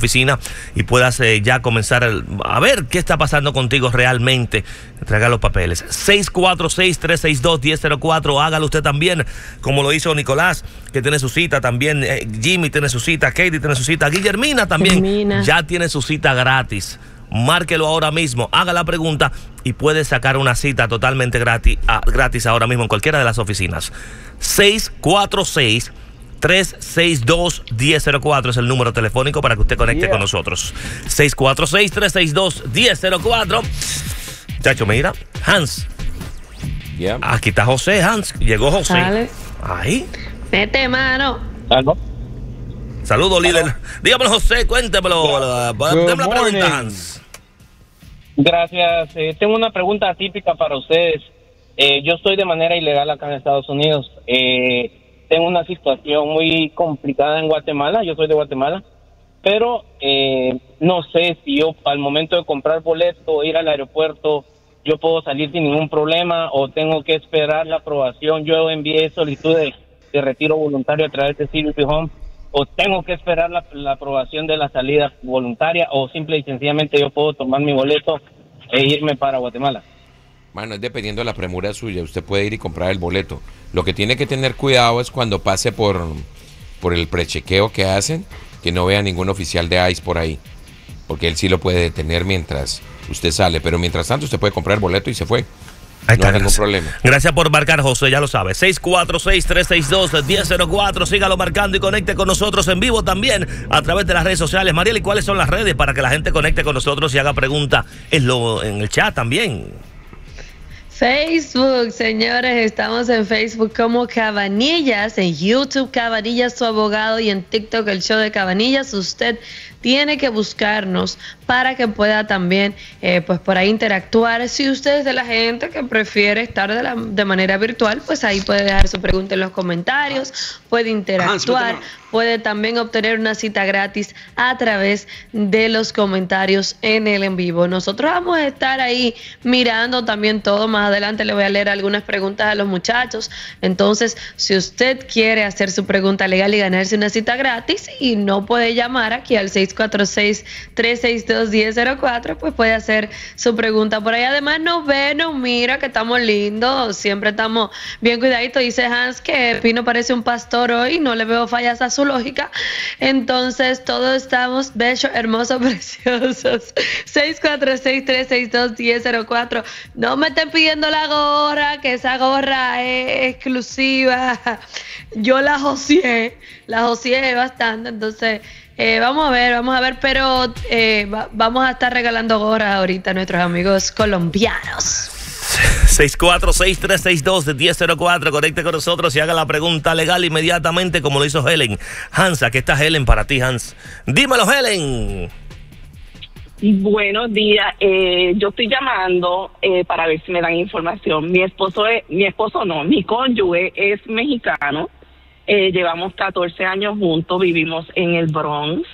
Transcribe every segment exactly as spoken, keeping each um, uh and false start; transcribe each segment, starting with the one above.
oficina y puedas eh, ya comenzar el, a ver qué está pasando contigo realmente. Entrega los papeles. seis cuatro seis, tres seis dos, uno cero cero cuatro. Hágalo usted también, como lo hizo Nicolás, que tiene su cita también. Eh, Jimmy tiene su cita, Katie tiene su cita, Guillermina también Guillermina. ya tiene su cita gratis. Márquelo ahora mismo, haga la pregunta y puede sacar una cita totalmente gratis, ah, gratis ahora mismo en cualquiera de las oficinas. seis cuatro seis, tres seis dos, uno cero cero cuatro es el número telefónico para que usted conecte yeah. con nosotros. seis cuatro seis, tres seis dos, uno cero cero cuatro. Chacho, mira, Hans. Yeah. Aquí está José, Hans. Llegó José. Dale. Ahí. Mete mano. ¿Algo? Saludos, líder. Dígamelo, José, cuéntemelo. Dame la pregunta, Hans. Gracias. Eh, tengo una pregunta atípica para ustedes. Eh, yo estoy de manera ilegal acá en Estados Unidos. Eh, tengo una situación muy complicada en Guatemala. Yo soy de Guatemala. Pero eh, no sé si yo al momento de comprar boleto o ir al aeropuerto, yo puedo salir sin ningún problema o tengo que esperar la aprobación. Yo envié solicitud de, de retiro voluntario a través de C B P Home. O tengo que esperar la, la aprobación de la salida voluntaria, o simple y sencillamente yo puedo tomar mi boleto e irme para Guatemala. Bueno, es dependiendo de la premura suya. Usted puede ir y comprar el boleto. Lo que tiene que tener cuidado es cuando pase por, por el prechequeo que hacen, que no vea ningún oficial de ICE por ahí, porque él sí lo puede detener mientras usted sale. Pero mientras tanto usted puede comprar el boleto y se fue. Ahí está, no hay ningún gracias. problema. Gracias por marcar, José, ya lo sabe. seis cuatro seis, tres seis dos, uno cero cero cuatro. Sígalo marcando y conecte con nosotros en vivo también a través de las redes sociales. Mariel, ¿y cuáles son las redes para que la gente conecte con nosotros y haga preguntas en, lo, en el chat también? Facebook, señores, estamos en Facebook como Cabanillas, en YouTube Cabanillas, su abogado, y en TikTok el show de Cabanillas. Usted tiene que buscarnos para que pueda también eh, pues por ahí interactuar. Si usted es de la gente que prefiere estar de, la, de manera virtual, pues ahí puede dejar su pregunta en los comentarios, puede interactuar, puede también obtener una cita gratis a través de los comentarios en el en vivo. Nosotros vamos a estar ahí mirando también todo. Más adelante le voy a leer algunas preguntas a los muchachos. Entonces, si usted quiere hacer su pregunta legal y ganarse una cita gratis y no puede llamar aquí al seis cuatro seis, tres seis dos, uno cero cero cuatro, pues puede hacer su pregunta por ahí. Además nos ve, nos mira, que estamos lindos, siempre estamos bien cuidaditos. Dice Hans que Pino parece un pastor hoy, no le veo fallas a su lógica. Entonces todos estamos bellos, hermosos, preciosos. seis cuatro seis, tres seis dos, uno cero cero cuatro. No me estén pidiendo la gorra, que esa gorra es exclusiva. Yo la joseé, la joseé bastante, entonces Eh, vamos a ver, vamos a ver, pero eh, va, vamos a estar regalando gorras ahorita a nuestros amigos colombianos. seis cuatro seis, tres seis dos, uno cero cero cuatro. Conecte con nosotros y haga la pregunta legal inmediatamente, como lo hizo Helen. Hans, aquí está Helen para ti, Hans. Dímelo, Helen. Buenos días. Eh, yo estoy llamando eh, para ver si me dan información. Mi esposo es, mi esposo no, mi cónyuge es mexicano. Eh, llevamos catorce años juntos, vivimos en el Bronx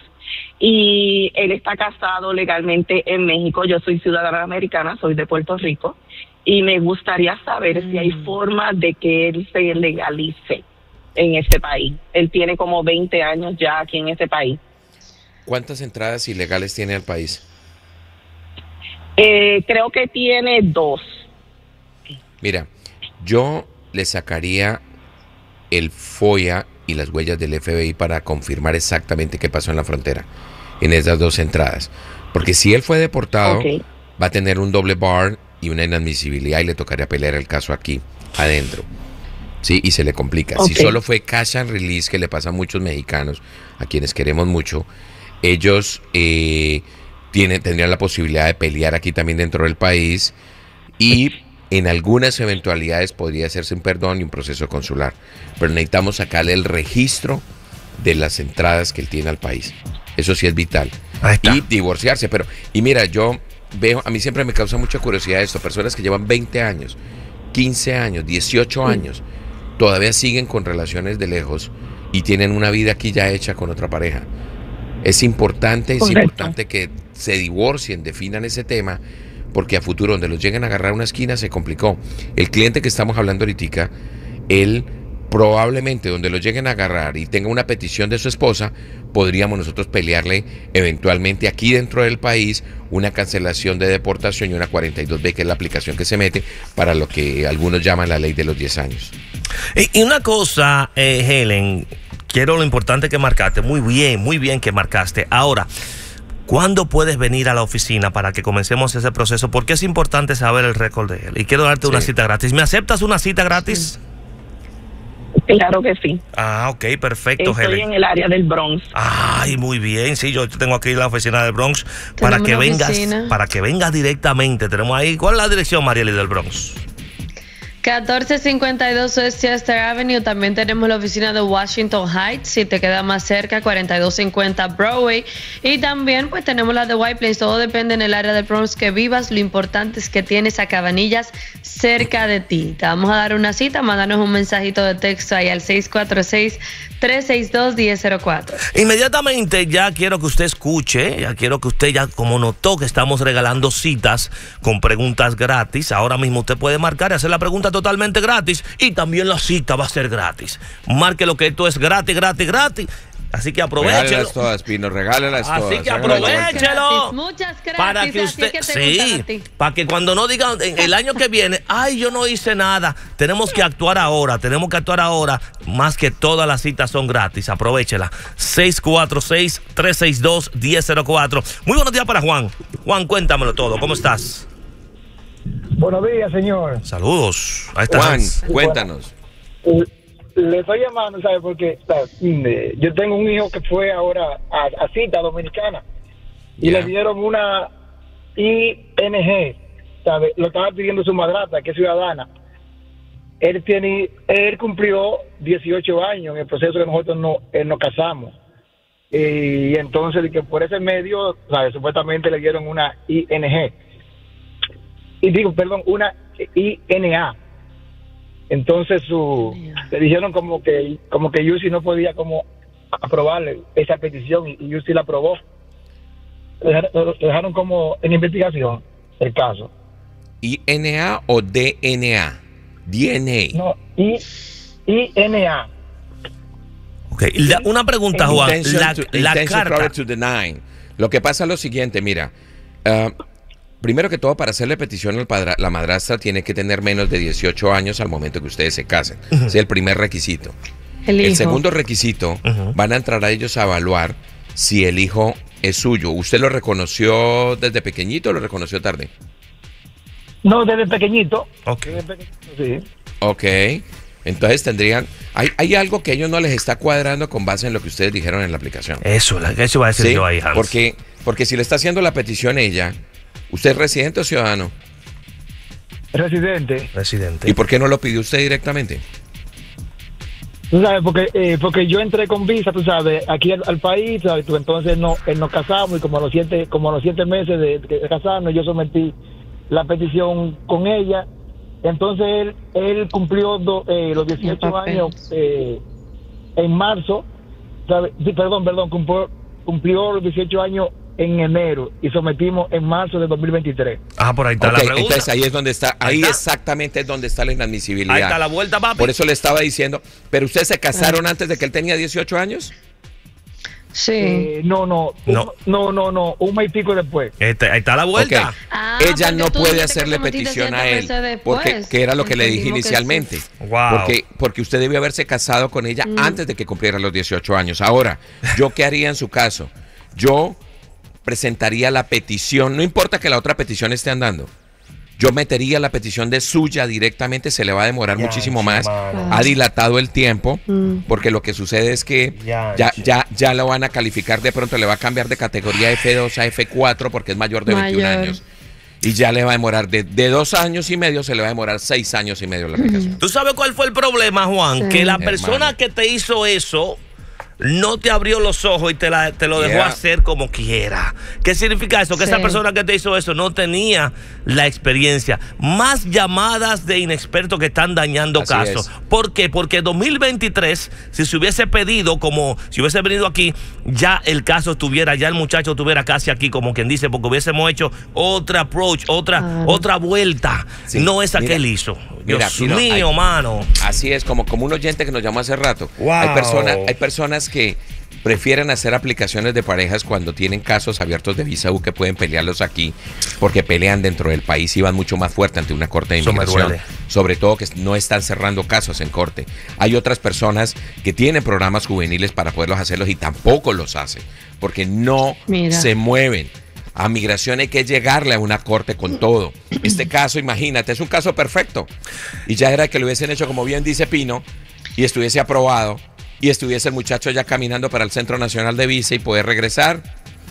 y él está casado legalmente en México. Yo soy ciudadana americana, soy de Puerto Rico y me gustaría saber mm. si hay forma de que él se legalice en este país. Él tiene como veinte años ya aquí en este país. ¿Cuántas entradas ilegales tiene al país? Eh, creo que tiene dos. Mira, yo le sacaría el FOIA y las huellas del F B I para confirmar exactamente qué pasó en la frontera en esas dos entradas, porque si él fue deportado, okay, va a tener un doble bar y una inadmisibilidad y le tocaría pelear el caso aquí adentro, sí, y se le complica. Okay. Si solo fue cash and release, que le pasa a muchos mexicanos a quienes queremos mucho, ellos eh, tienen, tendrían la posibilidad de pelear aquí también dentro del país y en algunas eventualidades podría hacerse un perdón y un proceso consular. Pero necesitamos sacarle el registro de las entradas que él tiene al país. Eso sí es vital. Y divorciarse. Pero, y mira, yo veo, a mí siempre me causa mucha curiosidad esto. Personas que llevan veinte años, quince años, dieciocho años, todavía siguen con relaciones de lejos y tienen una vida aquí ya hecha con otra pareja. Es importante, es Correcto. importante que se divorcien, definan ese tema, porque a futuro, donde los lleguen a agarrar una esquina, se complicó. El cliente que estamos hablando ahorita, él probablemente donde lo lleguen a agarrar y tenga una petición de su esposa, podríamos nosotros pelearle eventualmente aquí dentro del país una cancelación de deportación y una cuarenta y dos B, que es la aplicación que se mete para lo que algunos llaman la ley de los diez años. Y, y una cosa, eh, Helen, quiero lo importante que marcaste, muy bien, muy bien que marcaste. Ahora, ¿cuándo puedes venir a la oficina para que comencemos ese proceso? Porque es importante saber el récord de él. Y quiero darte sí. una cita gratis. ¿Me aceptas una cita gratis? Sí. Claro que sí. Ah, ok, perfecto, Estoy Helen. en el área del Bronx. Ay, muy bien. Sí, yo tengo aquí la oficina del Bronx para que vengas, oficina? para que vengas directamente. Tenemos ahí, ¿cuál es la dirección, Marieli, del Bronx? catorce cincuenta y dos Westchester Avenue. También tenemos la oficina de Washington Heights, si te queda más cerca, cuarenta y dos cincuenta Broadway. Y también pues tenemos la de White Plains. Todo depende en el área del Bronx que vivas. Lo importante es que tienes a Cabanillas cerca de ti. Te vamos a dar una cita, mándanos un mensajito de texto ahí al seis cuatro seis, tres seis dos, uno cero cero cuatro. Inmediatamente ya quiero que usted escuche, ya quiero que usted ya como notó que estamos regalando citas con preguntas gratis. Ahora mismo usted puede marcar y hacer la pregunta totalmente gratis y también la cita va a ser gratis. Marque lo que esto es gratis, gratis, gratis. Así que aprovechelo. Regálelas todas, Pino, regálelas todas. Así que aprovechelo. Muchas gracias. Para que usted, que sí, para que cuando no digan el año que viene, ay, yo no hice nada. Tenemos que actuar ahora, tenemos que actuar ahora. Más que todas las citas son gratis. Aprovechela. seis cuatro seis, tres seis dos, uno cero cero cuatro. Muy buenos días para Juan. Juan, cuéntamelo todo. ¿Cómo estás? Buenos días, señor. Saludos. Ahí está. Juan, cuéntanos. Le estoy llamando, ¿sabe? Porque ¿sabe? Yo tengo un hijo que fue ahora a, a cita dominicana y yeah. le dieron una I N G, ¿sabe? Lo estaba pidiendo su madrastra, que es ciudadana. Él tiene, él cumplió dieciocho años en el proceso que nosotros no, eh, nos casamos. Y entonces, que por ese medio, ¿sabe? Supuestamente le dieron una I N G. Y digo, perdón, una I N A. Entonces su le dijeron como que como que Yusi no podía como aprobarle esa petición y Yusi la aprobó. Lo dejaron, lo dejaron como en investigación el caso. ¿I N A o D N A? D N A. No, I, I N A. Ok, la, una pregunta, Juan. La, to, la carta. To deny. Lo que pasa es lo siguiente, mira. Uh, Primero que todo, para hacerle petición al padra, la madrastra tiene que tener menos de dieciocho años al momento que ustedes se casen. Uh-huh. Ese es el primer requisito. El, el segundo requisito, uh-huh. van a entrar a ellos a evaluar si el hijo es suyo. ¿Usted lo reconoció desde pequeñito o lo reconoció tarde? No, desde pequeñito. Ok. Desde pequeñito, sí. Ok. Entonces tendrían... Hay, hay algo que a ellos no les está cuadrando con base en lo que ustedes dijeron en la aplicación. Eso, eso va a decir ¿Sí? yo ahí, Hans. Porque, porque si le está haciendo la petición ella... ¿Usted es residente o ciudadano? Residente. Residente. ¿Y por qué no lo pidió usted directamente? Tú sabes, porque eh, porque yo entré con visa, tú sabes, aquí al, al país, ¿sabes? Tú, entonces no, eh, nos casamos y como a los siete, como a los siete meses de, de casarnos, yo sometí la petición con ella. Entonces él, él cumplió do, eh, los dieciocho años eh, en marzo, ¿sabes? Sí, perdón, perdón, cumplió, cumplió los dieciocho años en enero y sometimos en marzo de dos mil veintitrés. Ah, por ahí está okay, la pregunta. Entonces ahí es donde está, ahí, ahí está. exactamente es donde está la inadmisibilidad. Ahí está la vuelta, papi. Por eso le estaba diciendo, ¿pero ustedes se casaron antes de que él tenía dieciocho años? Sí. Eh, no, no, no, un, no, no, no, un mes y pico después. Este, ahí está la vuelta. Okay. Ah, ella no puede hacerle petición a él, porque que era lo que le dije inicialmente. Sí. Wow. Porque, porque usted debió haberse casado con ella mm. antes de que cumpliera los dieciocho años. Ahora, ¿yo qué haría en su caso? Yo presentaría la petición, no importa que la otra petición esté andando, yo metería la petición de suya directamente, se le va a demorar ya, muchísimo más, man. ha dilatado el tiempo, mm. porque lo que sucede es que ya, ya, ya, ya lo van a calificar, de pronto le va a cambiar de categoría F dos a F cuatro porque es mayor de mayor. veintiún años. Y ya le va a demorar de, de dos años y medio, se le va a demorar seis años y medio la aplicación. ¿Tú sabes cuál fue el problema, Juan? Sí. Que la persona Hermano. que te hizo eso no te abrió los ojos y te, la, te lo dejó Yeah. hacer como quiera. ¿Qué significa eso? Que Sí. esa persona que te hizo eso no tenía la experiencia. Más llamadas de inexpertos que están dañando Así casos. es. ¿Por qué? Porque dos mil veintitrés, si se hubiese pedido, como si hubiese venido aquí, ya el caso estuviera, ya el muchacho estuviera casi aquí, como quien dice, porque hubiésemos hecho otra approach, otra, Claro. otra vuelta. Sí. No esa Mira, que él hizo. mira, Dios mira, mío, hay- mano. Así es, como, como un oyente que nos llamó hace rato. Wow. Hay, personas, hay personas que prefieren hacer aplicaciones de parejas cuando tienen casos abiertos de visa U que pueden pelearlos aquí porque pelean dentro del país y van mucho más fuerte ante una corte de Eso me inmigración. duele. Sobre todo que no están cerrando casos en corte. Hay otras personas que tienen programas juveniles para poderlos hacerlos y tampoco los hacen porque no Mira. se mueven. A migración hay que llegarle a una corte con todo. Este caso, imagínate, es un caso perfecto. Y ya era que lo hubiesen hecho, como bien dice Pino, y estuviese aprobado, y estuviese el muchacho ya caminando para el Centro Nacional de Visa y poder regresar.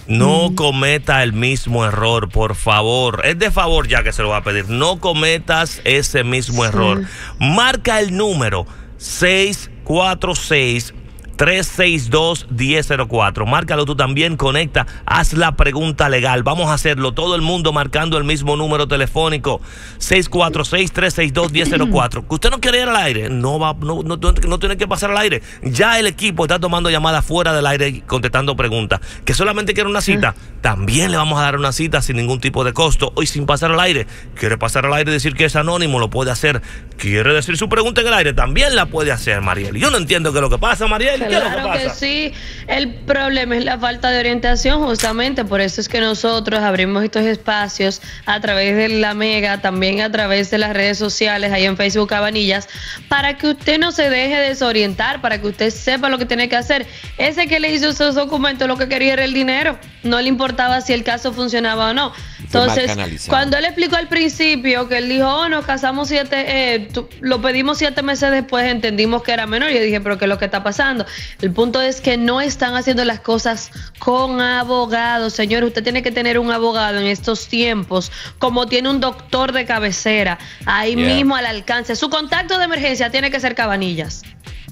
No cometa el mismo error, por favor. Es de favor ya que se lo voy a pedir. No cometas ese mismo Sí. error. Marca el número seis cuatro seis, tres seis dos, uno cero cero cuatro. Márcalo tú también, conecta, haz la pregunta legal. Vamos a hacerlo todo el mundo marcando el mismo número telefónico seis cuatro seis, tres seis dos, uno cero cero cuatro. Que usted no quiere ir al aire, no va, no, no, no, no tiene que pasar al aire. Ya el equipo está tomando llamadas fuera del aire y contestando preguntas. Que solamente quiere una cita, también le vamos a dar una cita sin ningún tipo de costo y sin pasar al aire. Quiere pasar al aire y decir que es anónimo, lo puede hacer. Quiere decir su pregunta en el aire, también la puede hacer, Mariel. Yo no entiendo qué es lo que pasa, Mariel. ¿Qué es lo que Claro que pasa? sí, el problema es la falta de orientación, justamente por eso es que nosotros abrimos estos espacios a través de la Mega, también a través de las redes sociales, ahí en Facebook Cabanillas, para que usted no se deje desorientar, para que usted sepa lo que tiene que hacer. Ese que le hizo esos documentos lo que quería era el dinero, no le importaba si el caso funcionaba o no. Fue mal Entonces, canalizado. cuando él explicó al principio que él dijo, oh, nos casamos siete, eh, tu- lo pedimos siete meses después, entendimos que era menor. Yo dije, pero ¿qué es lo que está pasando? El punto es que no están haciendo las cosas con abogados. Señor, usted tiene que tener un abogado en estos tiempos, como tiene un doctor de cabecera, ahí Yeah. mismo al alcance. Su contacto de emergencia tiene que ser Cabanillas.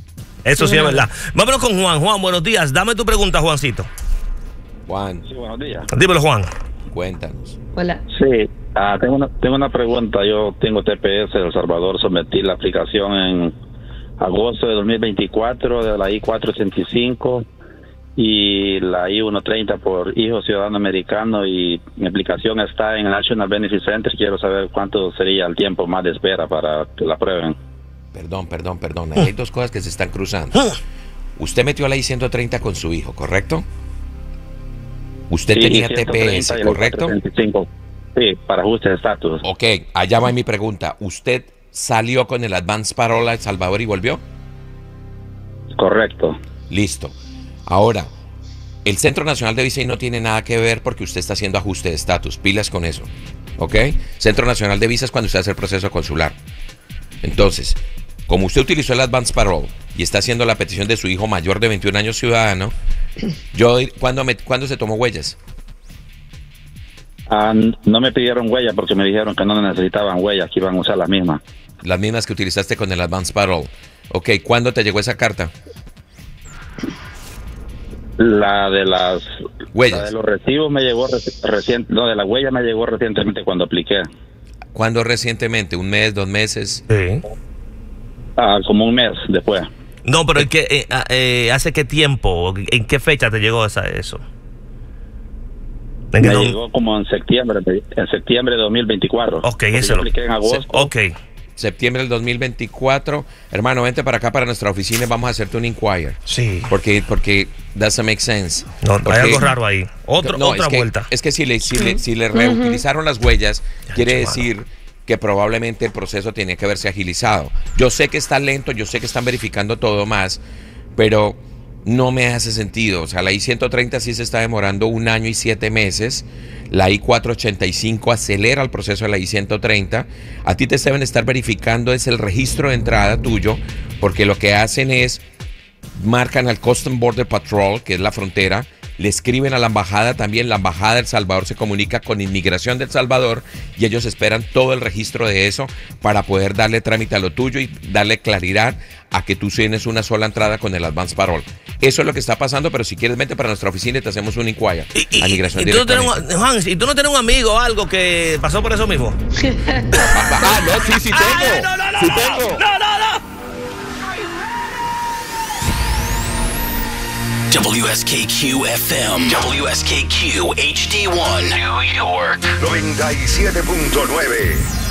Eso sí Sí, es no. verdad. Vámonos con Juan. Juan, buenos días. Dame tu pregunta, Juancito. Juan, Sí, buenos días. Dímelo, Juan. cuéntanos. Hola. Sí, ah, tengo, una, tengo una pregunta. Yo tengo T P S de El Salvador, sometí la aplicación en agosto de dos mil veinticuatro de la I cuatrocientos ochenta y cinco y la I ciento treinta por hijo ciudadano americano y mi aplicación está en el National Benefit Center. Quiero saber cuánto sería el tiempo más de espera para que la aprueben. Perdón, perdón, perdón. Ahí hay dos cosas que se están cruzando. Usted metió la I ciento treinta con su hijo, ¿correcto? Usted Sí, tenía ciento T P treinta S, y la ¿correcto? cuatrocientos ochenta y cinco. Sí, para ajuste de estatus. Ok, allá va mi pregunta. ¿Usted salió con el Advance Parole a El Salvador y volvió? Correcto. Listo. Ahora, el Centro Nacional de Visa no tiene nada que ver porque usted está haciendo ajuste de estatus. Pilas con eso. ¿Ok? Centro Nacional de Visa es cuando usted hace el proceso consular. Entonces, como usted utilizó el Advance Parole y está haciendo la petición de su hijo mayor de veintiún años ciudadano, yo, ¿cuándo, me, ¿cuándo se tomó huellas? Ah, no me pidieron huella porque me dijeron que no necesitaban huellas, que iban a usar las mismas. Las mismas que utilizaste con el Advance Parole. Ok, ¿cuándo te llegó esa carta? La de las Huellas. la de los recibos me llegó recién, no, de la huella me llegó recientemente cuando apliqué. ¿Cuándo recientemente? ¿Un mes, dos meses? Sí. Ah, como un mes después. No, pero ¿en qué, eh, ah, eh, ¿hace qué tiempo? ¿En qué fecha te llegó esa, eso? ¿En Me qué no- llegó como en septiembre, en septiembre de dos mil veinticuatro. Ok, Porque eso yo lo- apliqué en agosto. Ok. Septiembre del dos mil veinticuatro. Hermano, vente para acá, para nuestra oficina y vamos a hacerte un inquire. Sí. Porque, porque doesn't make sense. No, Porque- hay algo raro ahí. Otro, No, otra es que, vuelta. Es que si le, si le, si le reutilizaron las huellas, Ya, quiere hecho, decir que probablemente el proceso tiene que haberse agilizado. Yo sé que está lento, yo sé que están verificando todo más, pero no me hace sentido. O sea, la I ciento treinta sí se está demorando un año y siete meses. La I cuatrocientos ochenta y cinco acelera el proceso de la I ciento treinta. A ti te deben estar verificando es el registro de entrada tuyo, porque lo que hacen es marcan al Custom Border Patrol, que es la frontera, le escriben a la embajada también, la embajada de El Salvador se comunica con Inmigración de El Salvador y ellos esperan todo el registro de eso para poder darle trámite a lo tuyo y darle claridad a que tú tienes una sola entrada con el advance parole. Eso es lo que está pasando, pero si quieres vente para nuestra oficina y te hacemos un inquire y, a Migración y, y tú no tienes directamente. un, Juan, ¿y tú no tienes un amigo o algo que pasó por eso mismo? Ah, no, sí, sí tengo. Ay, no, no, no, sí no, tengo. no, no, no. W S K Q F M, W S K Q H D uno, New York. noventa y siete punto nueve